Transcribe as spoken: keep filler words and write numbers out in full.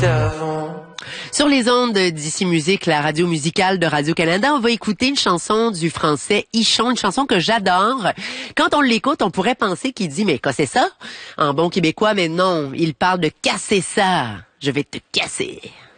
d'avant. Sur les ondes d'Ici Musique, la radio musicale de Radio-Canada, on va écouter une chanson du français Ichon, une chanson que j'adore. Quand on l'écoute, on pourrait penser qu'il dit « Mais quoi c'est ça ?» en bon québécois, mais non, il parle de « casser ça ». Je vais te casser.